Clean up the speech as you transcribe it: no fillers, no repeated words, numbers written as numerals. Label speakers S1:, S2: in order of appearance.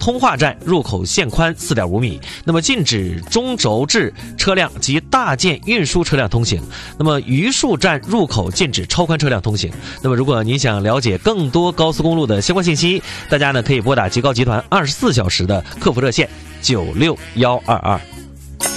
S1: 通化站入口限宽4.5米，那么禁止中轴制车辆及大件运输车辆通行。那么榆树站入口禁止超宽车辆通行。那么如果您想了解更多高速公路的相关信息，大家呢可以拨打吉高集团24小时的客服热线96122。